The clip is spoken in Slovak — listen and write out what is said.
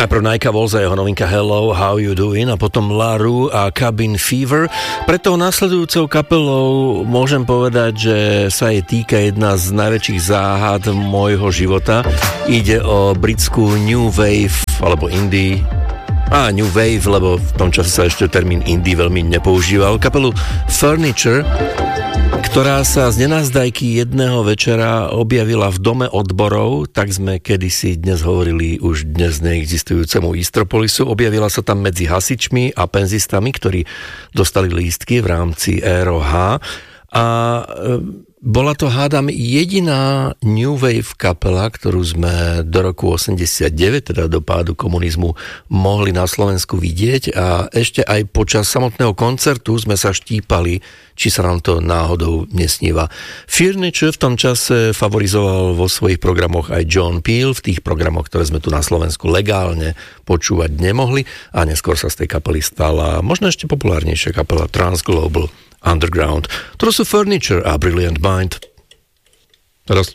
Najprv Nike Walls a jeho novinka Hello, How You Doing a potom La Rue a Cabin Fever. Pre tou nasledujúcou kapelou môžem povedať, že sa jej týka jedna z najväčších záhad môjho života. Ide o britskú New Wave alebo Indie. New Wave, lebo v tom čase sa ešte termín indie veľmi nepoužíval. Kapelu Furniture, ktorá sa z nenazdajky jedného večera objavila v dome odborov, tak sme kedysi dnes hovorili už dnes neexistujúcemu Istropolisu. Objavila sa tam medzi hasičmi a penzistami, ktorí dostali lístky v rámci ROH. A bola to, hádam, jediná New Wave kapela, ktorú sme do roku 89, teda do pádu komunizmu, mohli na Slovensku vidieť a ešte aj počas samotného koncertu sme sa štípali, či sa nám to náhodou nesníva. Furniture v tom čase favorizoval vo svojich programoch aj John Peel, v tých programoch, ktoré sme tu na Slovensku legálne počúvať nemohli, a neskôr sa z tej kapely stala možno ešte populárnejšia kapela Transglobal Underground. To sú Furniture a Brilliant Mind. Teraz